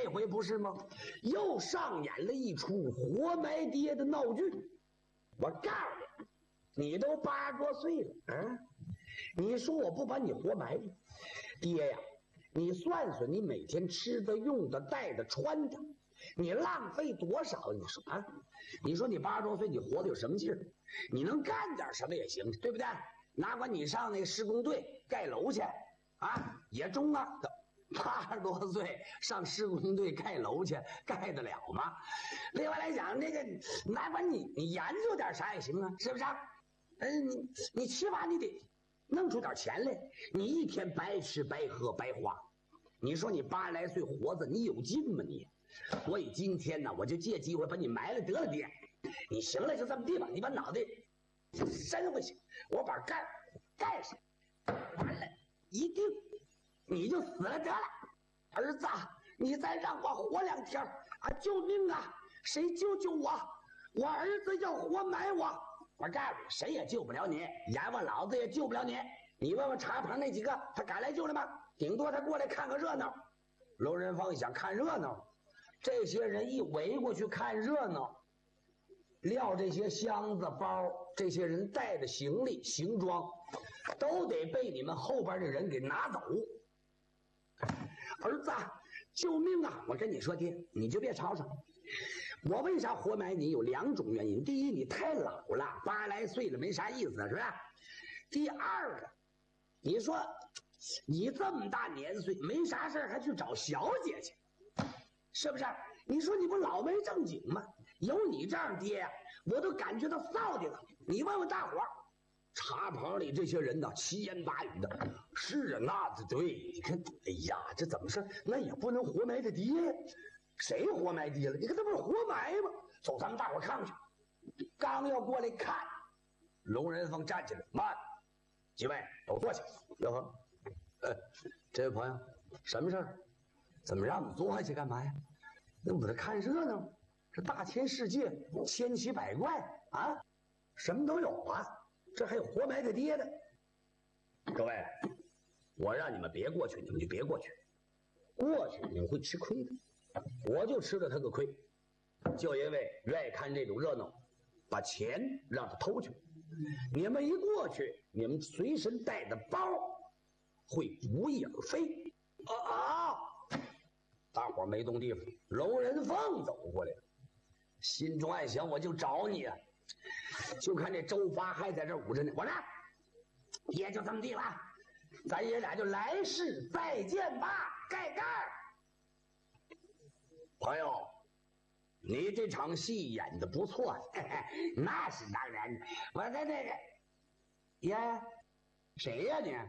回不是吗？又上演了一出活埋爹的闹剧。我告诉你，你都80多岁了啊！你说我不把你活埋了，爹呀！你算算，你每天吃的、用的、戴的、穿的，你浪费多少？你说啊？你说你80多岁，你活得有什么劲儿？你能干点什么也行，对不对？哪管你上那个施工队盖楼去啊，也中啊。80多岁上施工队盖楼去，盖得了吗？另外来讲，那个哪管你研究点啥也行啊，是不是？你起码你得弄出点钱来，你一天白吃白喝白花，你说你80来岁活着，你有劲吗你？所以今天呢，我就借机会把你埋了得了爹。你行了就这么地吧，你把脑袋伸回去，我把盖上，完了一定你就死了得了。儿子，你再让我活2天啊！救命啊！谁救救我？我儿子要活埋我！我告诉你，谁也救不了你，阎王老子也救不了你。你问问茶棚那几个，他敢来救了吗？顶多他过来看个热闹。龙仁凤想看热闹，这些人一围过去看热闹，撂这些箱子包，这些人带的行李行装，都得被你们后边的人给拿走。儿子，救命啊！我跟你说，爹，你就别吵吵。我为啥活埋你？有2种原因。第一，你太老了，80来岁了，没啥意思，是吧？第二个，你说你这么大年岁，没啥事还去找小姐去，是不是？你说你不老没正经吗？有你这样爹呀，我都感觉到臊的了。你问问大伙儿，茶棚里这些人呢，七言八语的。是啊，那对，你看，哎呀，这怎么事？那也不能活埋他爹，谁活埋爹了？你看这不是活埋吗？走，咱们大伙儿看去。刚要过来看，龙仁凤站起来，慢，几位都坐下。哟呵，这位朋友，什么事儿？怎么让你坐下去干嘛呀？那我这看热闹，这大千世界，千奇百怪啊，什么都有啊。这还有活埋他爹的。各位，我让你们别过去，你们就别过去。过去你们会吃亏的。我就吃了他个亏，就因为愿意看这种热闹，把钱让他偷去。你们一过去，你们随身带的包会不翼而飞。大伙没动地方。龙仁凤走过来了，心中暗想：我就找你啊！就看这周发还在这捂着呢。我呢，也就这么地了，咱爷俩就来世再见吧，盖盖。朋友，你这场戏演的不错。那是当然的。我在那个呀，谁呀你？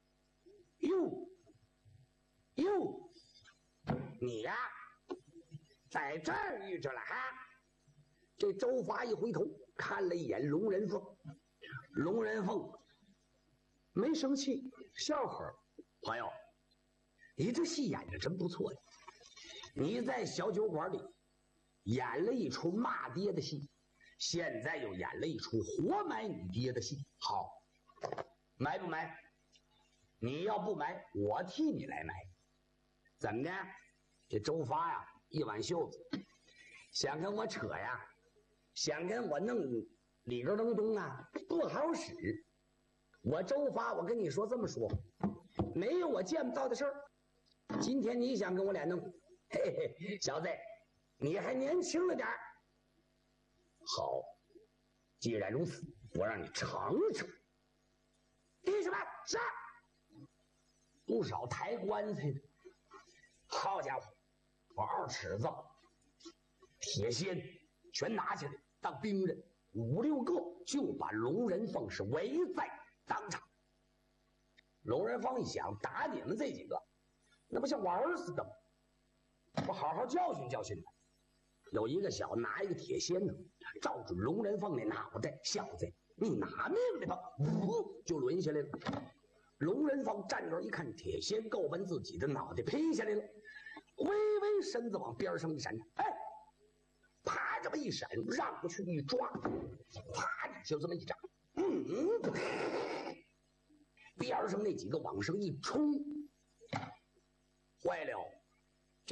哟，你呀，在这儿遇着了哈。这周发一回头看了一眼龙仁凤，龙仁凤没生气，笑呵。朋友，你这戏演的真不错呀！你在小酒馆里演了一出骂爹的戏，现在又演了一出活埋你爹的戏。好，埋不埋？你要不埋，我替你来埋。怎么的？这周发呀，一挽袖子，想跟我扯呀，想跟我弄里边东啊，不好使。我周发，我跟你说这么说，没有我见不到的事儿。今天你想跟我俩弄，嘿嘿，小子，你还年轻了点儿。好，既然如此，我让你尝尝。弟兄们，是不少抬棺材的。好家伙，我2尺子铁锨全拿起来当兵刃，5、6个就把龙仁凤是围在当场。龙仁凤一想，打你们这几个，那不像玩似的吗？我好好教训教训他。有一个小拿一个铁锨呢，照准龙仁凤那脑袋，小子，你拿命来吧！呜，就抡下来了。龙仁凤站这一看，铁锨够奔自己的脑袋劈下来了，微微身子往边上一闪，啪这么一闪，让过去一抓，啪就这么一掌，边上那几个往上一冲，坏了，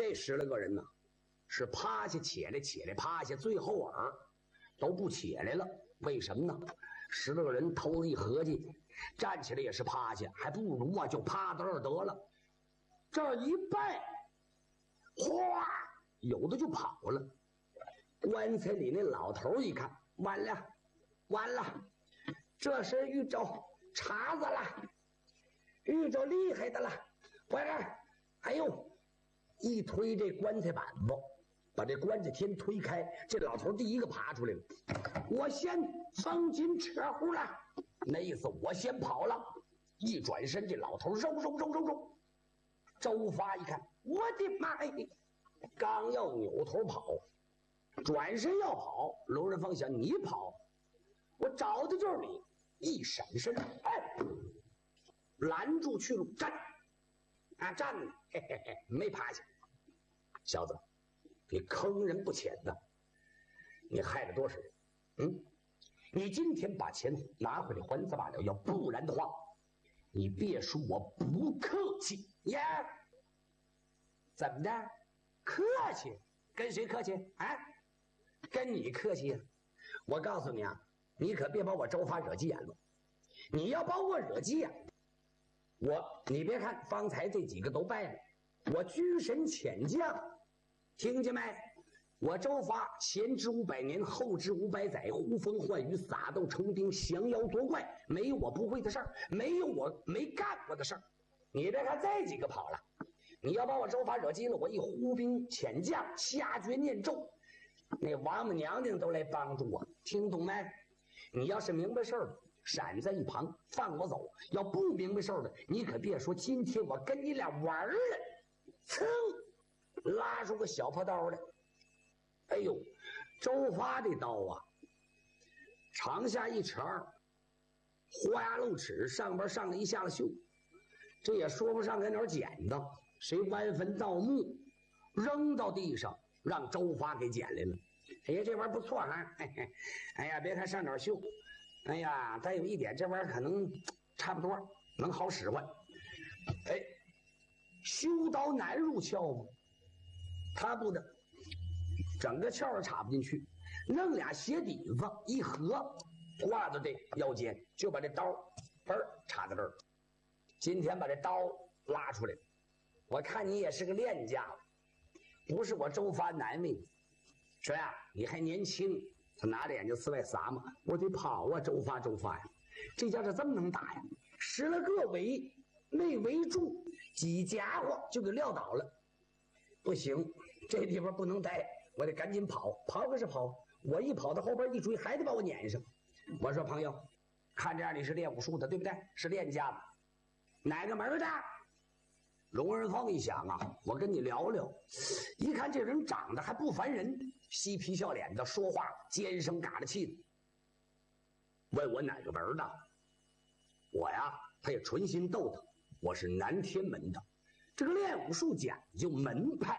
这10来个人呢，是趴下起来，起来趴下，最后耳都不起来了。为什么呢？10来个人头一合计，站起来也是趴下，还不如啊就趴到这儿得了。这儿一拜，哗，有的就跑了。棺材里那老头一看，完了，完了，这是遇着茬子了，遇着厉害的了，快点！哎呦，一推这棺材板子，把这棺材天推开，这老头第一个爬出来了。我先封金车户了，那意思我先跑了。一转身，这老头肉。周发一看，我的妈呀！刚要扭头跑，转身要跑，龙人凤想你跑，我找的就是你。一闪身，哎，拦住去路，站啊，站呢，嘿嘿嘿，没趴下。小子，你坑人不浅呐！你害了多少人？你今天把钱拿回来还则罢了，要不然的话，你别说我不客气呀！怎么的？客气？跟谁客气啊？跟你客气呀！我告诉你啊，你可别把我周发惹急眼了。你要把我惹急眼，你别看方才这几个都败了，我居神遣将，听见没？我周发前知500年，后知500载，呼风唤雨，撒豆成兵，降妖夺怪，没有我不会的事儿，没有我没干过的事儿。你别看这几个跑了，你要把我周发惹急了，我一呼兵遣将，下诀念咒，那王母娘娘都来帮助我，听懂没？你要是明白事儿了，闪在一旁放我走；要不明白事儿的，你可别说今天我跟你俩玩了，噌，拉出个小破刀来。哎呦，周发这刀啊，长下1尺2，花露齿，上边上了一下了绣，这也说不上在哪儿捡的，谁弯坟盗墓，扔到地上，让周发给捡来了。哎呀，这玩意儿不错哈！哎呀，别看上哪儿绣，哎呀，但有一点，这玩意儿可能差不多能好使唤。哎，修刀难入鞘吗？他不的。整个鞘儿插不进去，弄俩鞋底子一合，挂到这腰间，就把这刀嘣插在这儿。今天把这刀拉出来，我看你也是个练家了，不是我周发难为你。说呀，你还年轻，他拿着眼睛刺外撒嘛，我得跑啊，周发呀，这家是这么能打呀，10来个围没围住，几家伙就给撂倒了。不行，这地方不能待。我得赶紧跑，跑可是跑，我一跑到后边一追，还得把我撵上。我说朋友，看这样你是练武术的，对不对？是练家的，哪个门的？龙人凤一想啊，我跟你聊聊。一看这人长得还不烦人，嬉皮笑脸的，说话尖声嘎的气的。问我哪个门的？我呀，他也存心逗他，我是南天门的。这个练武术讲究门派。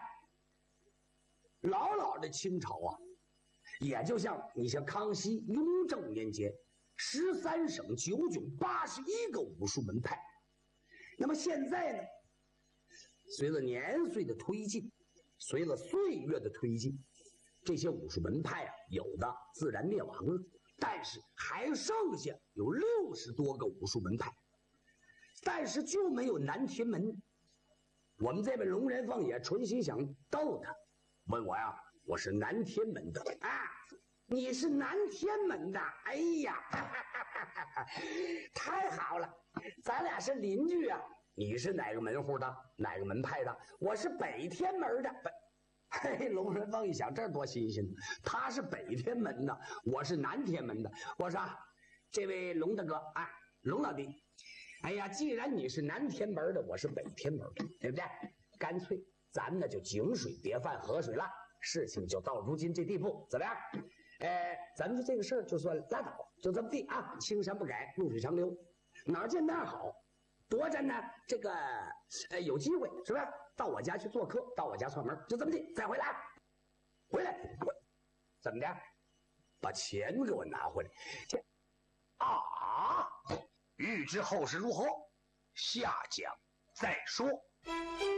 老的清朝啊，也就像康熙、雍正年间，13省9郡81个武术门派。那么现在呢，随着年岁的推进，随着岁月的推进，这些武术门派啊，有的自然灭亡了，但是还剩下有60多个武术门派，但是就没有南天门。我们这位龙人凤也存心想逗他。问我呀，我是南天门的啊，你是南天门的？哎呀，太好了，咱俩是邻居啊。你是哪个门户的？哪个门派的？我是北天门的。嘿，龙人凤一想，这多新鲜！他是北天门的，我是南天门的。我说，这位龙大哥啊，龙老弟，哎呀，既然你是南天门的，我是北天门的，对不对？干脆。咱们呢就井水别犯河水了，事情就到如今这地步，怎么样？咱们这个事儿就算拉倒，就这么地啊，青山不改，绿水长流，哪儿见哪儿好。多着呢，这个有机会是吧？到我家去做客，到我家串门，就这么地，再回来，怎么的？把钱给我拿回来。啊！欲知后事如何，下讲再说。